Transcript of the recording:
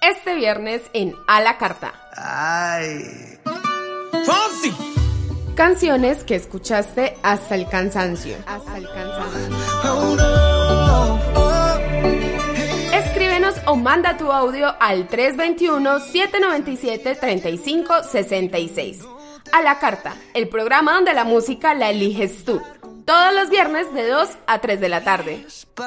este viernes en A la Carta. ¡Ay! ¡Fonsi! Canciones que escuchaste hasta el cansancio. Escríbenos o manda tu audio al 321-797-3566. A la Carta, el programa donde la música la eliges tú. Todos los viernes de 2 a 3 de la tarde.